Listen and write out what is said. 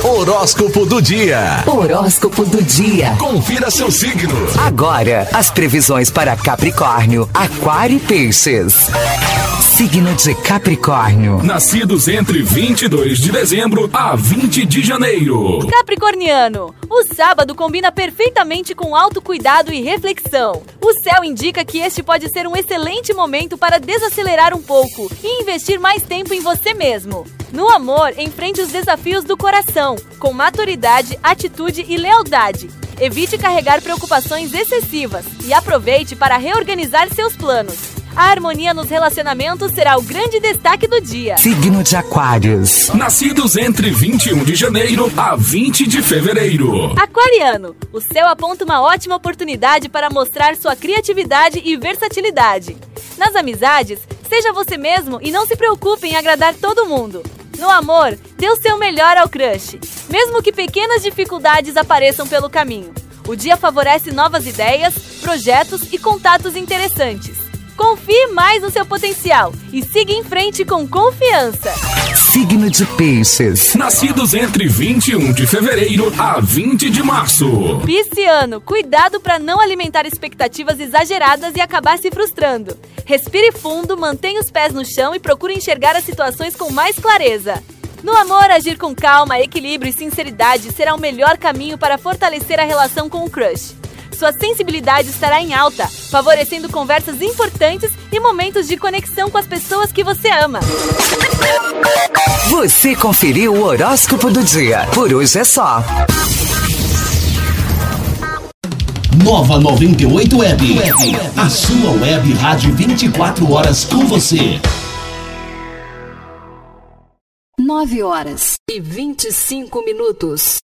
Horóscopo do dia. Horóscopo do dia. Confira seu signo. Agora, as previsões para Capricórnio, Aquário e Peixes. Signo de Capricórnio. Nascidos entre 22 de dezembro a 20 de janeiro. Capricorniano, o sábado combina perfeitamente com autocuidado e reflexão. O céu indica que este pode ser um excelente momento para desacelerar um pouco e investir mais tempo em você mesmo. No amor, enfrente os desafios do coração, com maturidade, atitude e lealdade. Evite carregar preocupações excessivas e aproveite para reorganizar seus planos. A harmonia nos relacionamentos será o grande destaque do dia. Signo de Aquários. Nascidos entre 21 de janeiro a 20 de fevereiro. Aquariano, o céu aponta uma ótima oportunidade para mostrar sua criatividade e versatilidade. Nas amizades, seja você mesmo e não se preocupe em agradar todo mundo. No amor, dê o seu melhor ao crush, mesmo que pequenas dificuldades apareçam pelo caminho. O dia favorece novas ideias, projetos e contatos interessantes. Confie mais no seu potencial e siga em frente com confiança. Signo de Peixes. Nascidos entre 21 de fevereiro a 20 de março. Pisciano, cuidado para não alimentar expectativas exageradas e acabar se frustrando. Respire fundo, mantenha os pés no chão e procure enxergar as situações com mais clareza. No amor, agir com calma, equilíbrio e sinceridade será o melhor caminho para fortalecer a relação com o crush. Sua sensibilidade estará em alta, favorecendo conversas importantes e momentos de conexão com as pessoas que você ama. Você conferiu o horóscopo do dia. Por hoje é só. Nova 98 Web. A sua web rádio 24 horas com você. 9 horas e 25 minutos.